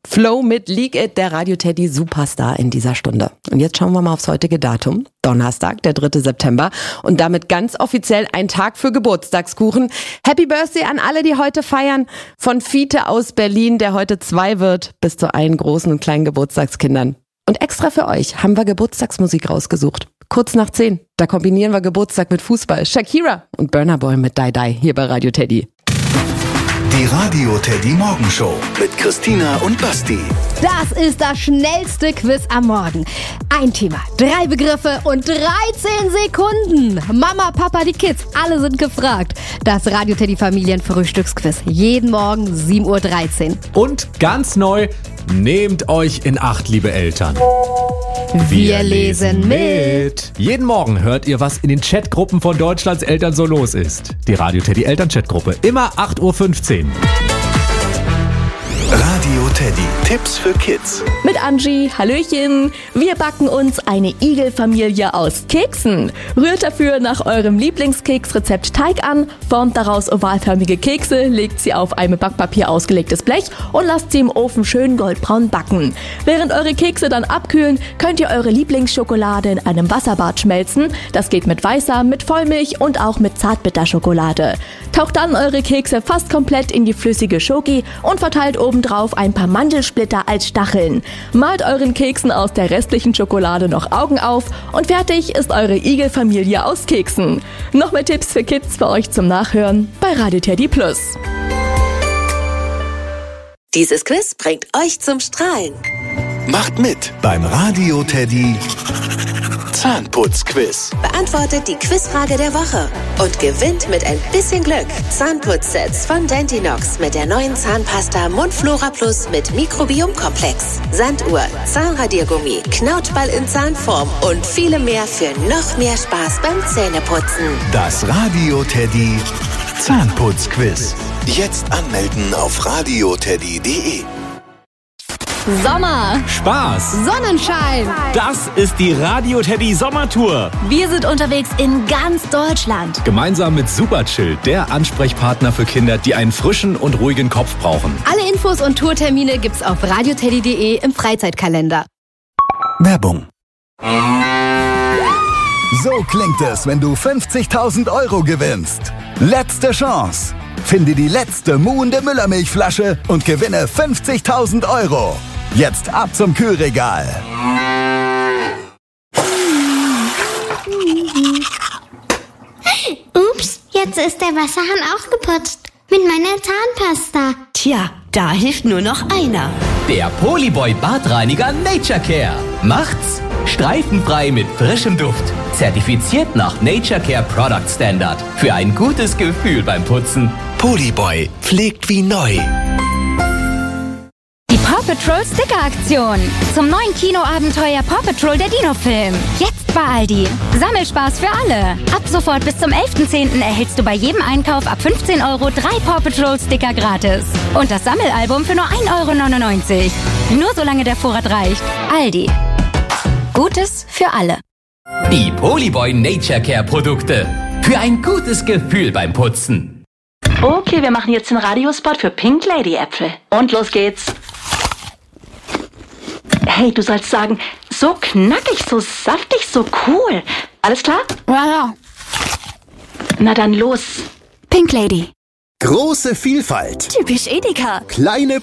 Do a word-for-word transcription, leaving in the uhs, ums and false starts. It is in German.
Flow mit Leak It, der Radio Teddy Superstar in dieser Stunde. Und jetzt schauen wir mal aufs heutige Datum. Donnerstag, der dritte September. Und damit ganz offiziell ein Tag für Geburtstagskuchen. Happy Birthday an alle, die heute feiern. Von Fiete aus Berlin, der heute zwei wird, bis zu allen großen und kleinen Geburtstagskindern. Und extra für euch haben wir Geburtstagsmusik rausgesucht. Kurz nach zehn. Da kombinieren wir Geburtstag mit Fußball. Shakira und Burna Boy mit Die Die hier bei Radio Teddy. Die Radio Teddy Morgenshow mit Christina und Basti. Das ist das schnellste Quiz am Morgen. Ein Thema, drei Begriffe und dreizehn Sekunden. Mama, Papa, die Kids, alle sind gefragt. Das Radio Teddy Familienfrühstücksquiz. Jeden Morgen sieben Uhr dreizehn. Und ganz neu, nehmt euch in Acht, liebe Eltern. Wir lesen mit. Jeden Morgen hört ihr, was in den Chatgruppen von Deutschlands Eltern so los ist. Die Radio Teddy Eltern-Chatgruppe. Immer acht Uhr fünfzehn. Radio Teddy. Tipps für Kids. Mit Angie, Hallöchen. Wir backen uns eine Igelfamilie aus Keksen. Rührt dafür nach eurem Lieblingskeksrezept Teig an, formt daraus ovalförmige Kekse, legt sie auf ein mit Backpapier ausgelegtes Blech und lasst sie im Ofen schön goldbraun backen. Während eure Kekse dann abkühlen, könnt ihr eure Lieblingsschokolade in einem Wasserbad schmelzen. Das geht mit weißer, mit Vollmilch und auch mit Zartbitterschokolade. Taucht dann eure Kekse fast komplett in die flüssige Schoki und verteilt oben drauf ein paar Mandelsplitter als Stacheln. Malt euren Keksen aus der restlichen Schokolade noch Augen auf und fertig ist eure Igelfamilie aus Keksen. Noch mehr Tipps für Kids für euch zum Nachhören bei Radio Teddy Plus. Dieses Quiz bringt euch zum Strahlen. Macht mit beim Radio Teddy Zahnputzquiz. Beantwortet die Quizfrage der Woche und gewinnt mit ein bisschen Glück Zahnputzsets von Dentinox mit der neuen Zahnpasta Mundflora Plus mit Mikrobiomkomplex, Sanduhr, Zahnradiergummi, Knautschball in Zahnform und viele mehr für noch mehr Spaß beim Zähneputzen. Das Radio Teddy Zahnputzquiz. Jetzt anmelden auf radioteddy punkt de. Sommer, Spaß, Sonnenschein. Das ist die Radio Teddy Sommertour. Wir sind unterwegs in ganz Deutschland. Gemeinsam mit Superchill, der Ansprechpartner für Kinder, die einen frischen und ruhigen Kopf brauchen. Alle Infos und Tourtermine gibt's auf radioteddy punkt de im Freizeitkalender. Werbung. So klingt es, wenn du fünfzigtausend Euro gewinnst. Letzte Chance. Finde die letzte muhende Müllermilchflasche und gewinne fünfzigtausend Euro. Jetzt ab zum Kühlregal. Ups, jetzt ist der Wasserhahn auch geputzt. Mit meiner Zahnpasta. Tja, da hilft nur noch einer. Der Polyboy Badreiniger Nature Care. Macht's streifenfrei mit frischem Duft. Zertifiziert nach Nature Care Product Standard. Für ein gutes Gefühl beim Putzen. Polyboy pflegt wie neu. Die Paw Patrol Sticker-Aktion. Zum neuen Kinoabenteuer Paw Patrol der Dino-Film. Jetzt bei Aldi. Sammelspaß für alle. Ab sofort bis zum elften zehnten erhältst du bei jedem Einkauf ab fünfzehn Euro drei Paw Patrol Sticker gratis. Und das Sammelalbum für nur ein Euro neunundneunzig. Nur solange der Vorrat reicht. Aldi. Gutes für alle. Die Polyboy Nature Care Produkte. Für ein gutes Gefühl beim Putzen. Okay, wir machen jetzt den Radiospot für Pink Lady Äpfel. Und los geht's. Hey, du sollst sagen, so knackig, so saftig, so cool. Alles klar? Ja, ja. Na dann los. Pink Lady. Große Vielfalt. Typisch Edeka. Kleine